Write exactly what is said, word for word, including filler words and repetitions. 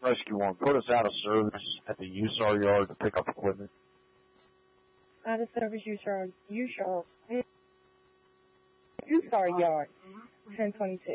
Rescue one, put us out of service at the U S A R yard to pick up equipment. Out of service U S A R, U S A R, U S A R yard, ten twenty-two.